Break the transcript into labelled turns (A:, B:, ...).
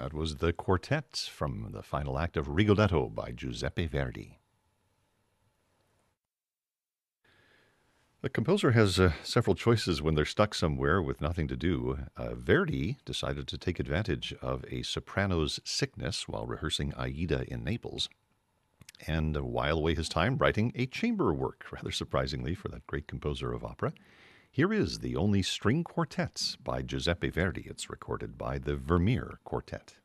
A: That was the quartet from the final act of Rigoletto by Giuseppe Verdi. The composer has several choices when they're stuck somewhere with nothing to do. Verdi decided to take advantage of a soprano's sickness while rehearsing Aida in Naples and while away his time writing a chamber work, rather surprisingly for that great composer of opera. Here is the only string quartet by Giuseppe Verdi. It's recorded by the Vermeer Quartet.